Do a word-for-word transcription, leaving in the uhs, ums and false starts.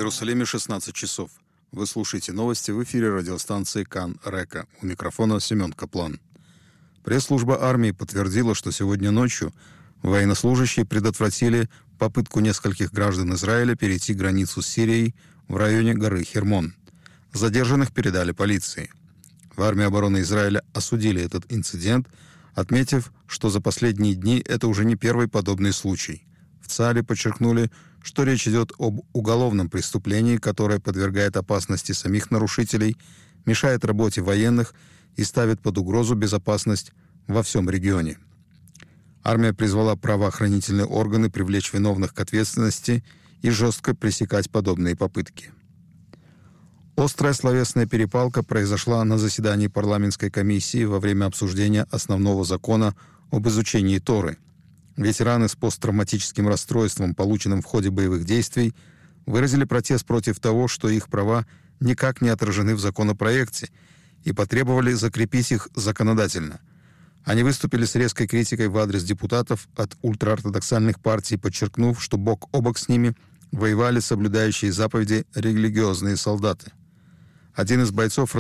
Иерусалиме шестнадцать часов. Вы слушаете новости в эфире радиостанции Кан Река. У микрофона Семен Каплан. Пресс-служба армии подтвердила, что сегодня ночью военнослужащие предотвратили попытку нескольких граждан Израиля перейти границу с Сирией в районе горы Хермон. Задержанных передали полиции. В армии обороны Израиля осудили этот инцидент, отметив, что за последние дни это уже не первый подобный случай. В ЦАРе подчеркнули, что речь идет об уголовном преступлении, которое подвергает опасности самих нарушителей, мешает работе военных и ставит под угрозу безопасность во всем регионе. Армия призвала правоохранительные органы привлечь виновных к ответственности и жестко пресекать подобные попытки. Острая словесная перепалка произошла на заседании парламентской комиссии во время обсуждения основного закона об изучении Торы. Ветераны с посттравматическим расстройством, полученным в ходе боевых действий, выразили протест против того, что их права никак не отражены в законопроекте, и потребовали закрепить их законодательно. Они выступили с резкой критикой в адрес депутатов от ультраортодоксальных партий, подчеркнув, что бок о бок с ними воевали соблюдающие заповеди религиозные солдаты. Один из бойцов